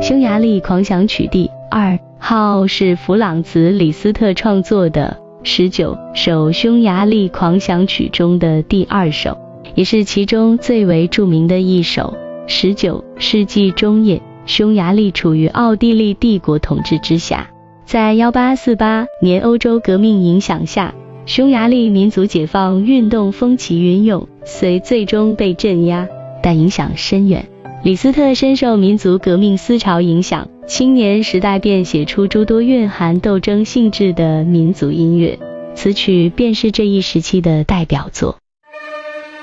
匈牙利狂想曲第2号是弗朗茨·李斯特创作的19首匈牙利狂想曲中的第2首，也是其中最为著名的一首。19世纪中叶，匈牙利处于奥地利帝国统治之下，在1848年欧洲革命影响下，匈牙利民族解放运动风起云涌，虽最终被镇压，但影响深远。李斯特深受民族革命思潮影响，青年时代便写出诸多蕴含斗争性质的民族音乐，此曲便是这一时期的代表作。